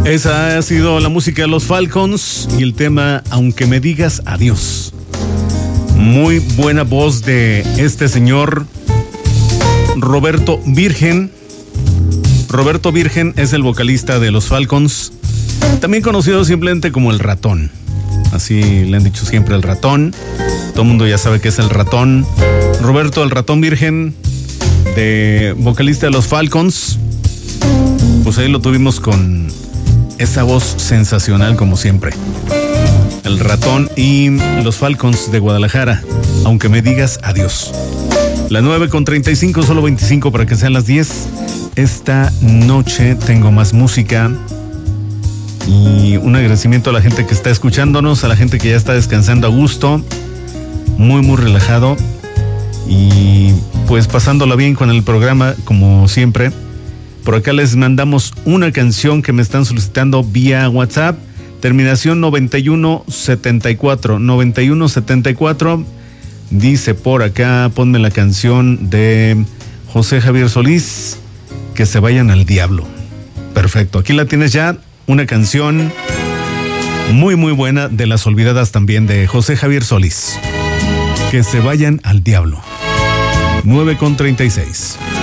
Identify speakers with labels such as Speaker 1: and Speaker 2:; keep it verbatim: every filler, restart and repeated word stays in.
Speaker 1: Esa ha sido la música de los Falcons y el tema Aunque me digas adiós. Muy buena voz de este señor Roberto Virgen. Roberto Virgen es el vocalista de los Falcons, también conocido simplemente como el Ratón. Así le han dicho siempre, el Ratón. Todo el mundo ya sabe que es el Ratón. Roberto el Ratón Virgen, de vocalista de los Falcons. Pues ahí lo tuvimos con esa voz sensacional como siempre. El Ratón y los Falcons de Guadalajara, Aunque me digas adiós. La nueve con treinta y cinco, solo veinticinco para que sean las diez. Esta noche tengo más música. Y un agradecimiento a la gente que está escuchándonos, a la gente que ya está descansando a gusto. Muy, muy relajado. Y pues pasándola bien con el programa, como siempre. Por acá les mandamos una canción que me están solicitando vía WhatsApp. Terminación noventa y uno setenta y cuatro. noventa y uno setenta y cuatro. Dice por acá, ponme la canción de José Javier Solís, Que se vayan al diablo. Perfecto, aquí la tienes ya. Una canción muy, muy buena, de las olvidadas también, de José Javier Solís. Que se vayan al diablo. nueve con treinta y seis.